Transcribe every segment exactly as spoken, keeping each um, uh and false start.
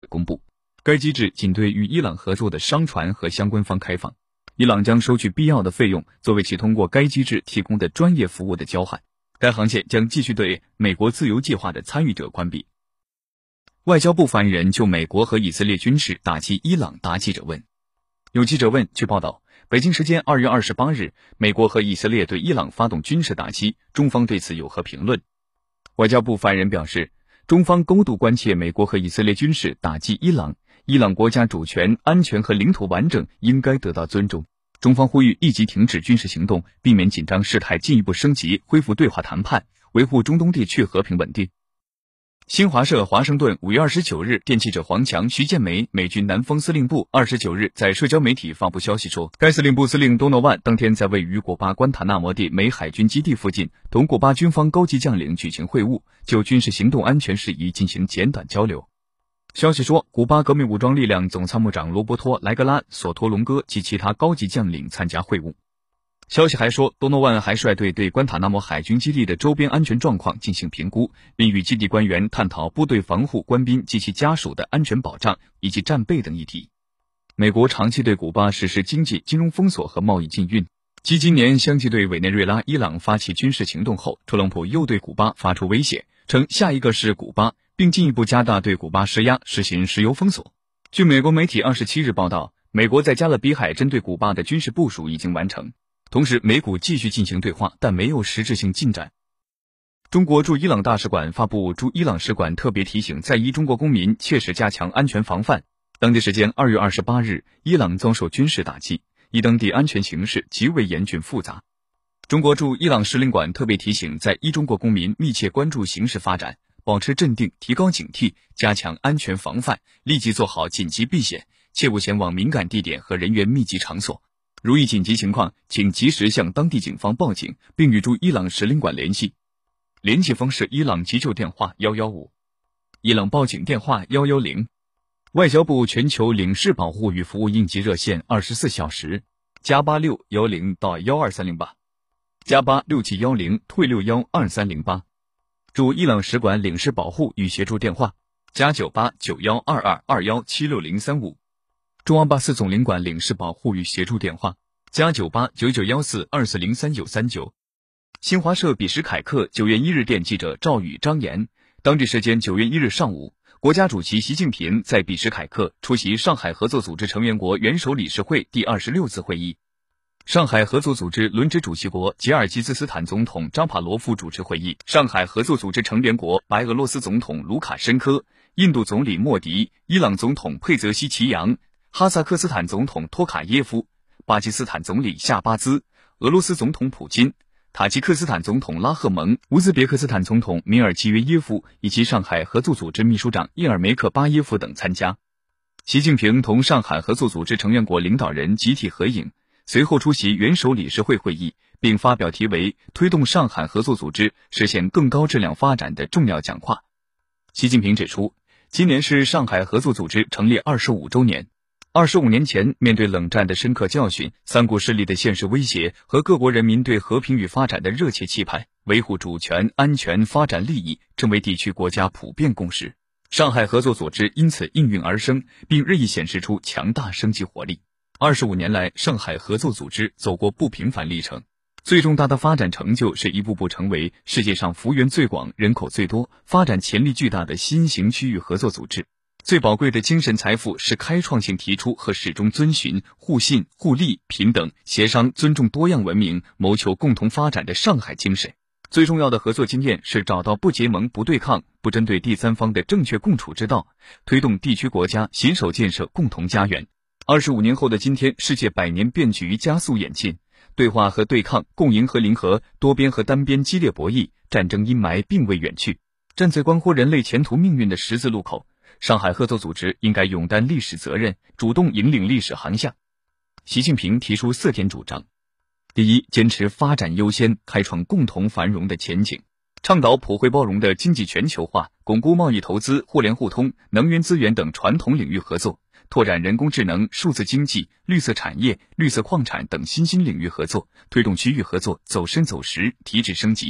公布，该机制仅对与伊朗合作的商船和相关方开放，伊朗将收取必要的费用，作为其通过该机制提供的专业服务的交换。该航线将继续对美国自由计划的参与者关闭。外交部发言人就美国和以色列军事打击伊朗答记者问。有记者问，据报道，北京时间二月二十八日，美国和以色列对伊朗发动军事打击，中方对此有何评论？外交部发言人表示，中方高度关切美国和以色列军事打击伊朗，伊朗国家主权、安全和领土完整应该得到尊重。中方呼吁立即停止军事行动，避免紧张事态进一步升级，恢复对话谈判，维护中东地区和平稳定。新华社华盛顿五月二十九日电记者黄强、徐建梅，美军南方司令部二十九日在社交媒体发布消息说，该司令部司令多诺万当天在位于古巴关塔纳摩的美海军基地附近同古巴军方高级将领举行会晤，就军事行动安全事宜进行简短交流。消息说，古巴革命武装力量总参谋长罗伯托·莱格拉、索托隆戈及其他高级将领参加会晤。消息还说，多诺万还率队对关塔纳摩海军基地的周边安全状况进行评估，并与基地官员探讨部队防护官兵及其家属的安全保障以及战备等议题。美国长期对古巴实施经济、金融封锁和贸易禁运，继今年相继对委内瑞拉、伊朗发起军事行动后，特朗普又对古巴发出威胁，称下一个是古巴，并进一步加大对古巴施压，实行石油封锁。据美国媒体二十七日报道，美国在加勒比海针对古巴的军事部署已经完成。同时，美古继续进行对话，但没有实质性进展。中国驻伊朗大使馆发布驻伊朗使馆特别提醒在伊中国公民切实加强安全防范。当地时间二月二十八日，伊朗遭受军事打击，伊当地安全形势极为严峻复杂。中国驻伊朗使领馆特别提醒在伊中国公民密切关注形势发展，保持镇定，提高警惕，加强安全防范，立即做好紧急避险，切勿前往敏感地点和人员密集场所。如遇紧急情况，请及时向当地警方报警，并与驻伊朗使领馆联系。联系方式：伊朗急救电话一一五，伊朗报警电话一一零，外交部全球领事保护与服务应急热线二十四小时加八六幺零到幺二三零八，加八六七幺零退六幺二三零八。驻伊朗使馆领事保护与协助电话加九八九幺二二二幺七六零三五。中阿巴斯总领馆领事保护与协助电话加九八九九幺四二四零三九三九。新华社比什凯克九月一日电记者赵宇张言，当地时间九月一日上午，国家主席习近平在比什凯克出席上海合作组织成员国元首理事会第二十六次会议。上海合作组织轮值主席国吉尔吉斯斯坦总统扎帕罗夫主持会议，上海合作组织成员国白俄罗斯总统卢卡申科、印度总理莫迪、伊朗总统佩泽西奇扬、哈萨克斯坦总统托卡耶夫、巴基斯坦总理夏巴兹、俄罗斯总统普京、塔吉克斯坦总统拉赫蒙、乌兹别克斯坦总统米尔基约耶夫以及上海合作组织秘书长叶尔梅克巴耶夫等参加。习近平同上海合作组织成员国领导人集体合影，随后出席元首理事会会议，并发表题为《推动上海合作组织实现更高质量发展》的重要讲话。习近平指出，今年是上海合作组织成立二十五周年。二十五年前，面对冷战的深刻教训、三股势力的现实威胁和各国人民对和平与发展的热切期盼，维护主权、安全、发展利益成为地区国家普遍共识。上海合作组织因此应运而生，并日益显示出强大生机活力。二十五年来，上海合作组织走过不平凡历程，最重大的发展成就是一步步成为世界上幅员最广、人口最多、发展潜力巨大的新型区域合作组织。最宝贵的精神财富是开创性提出和始终遵循互信、互利、平等、协商、尊重多样文明、谋求共同发展的上海精神。最重要的合作经验是找到不结盟、不对抗、不针对第三方的正确共处之道，推动地区国家携手建设共同家园。二十五年后的今天，世界百年变局加速演进，对话和对抗、共赢和零和、多边和单边激烈博弈，战争阴霾并未远去。站在关乎人类前途命运的十字路口，上海合作组织应该勇担历史责任，主动引领历史航向。习近平提出四点主张：第一，坚持发展优先，开创共同繁荣的前景，倡导普惠包容的经济全球化，巩固贸易投资、互联互通、能源资源等传统领域合作，拓展人工智能、数字经济、绿色产业、绿色矿产等新兴领域合作，推动区域合作走深走实、提质升级。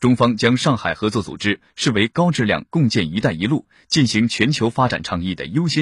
中方将上海合作组织视为高质量共建“一带一路”进行全球发展倡议的优先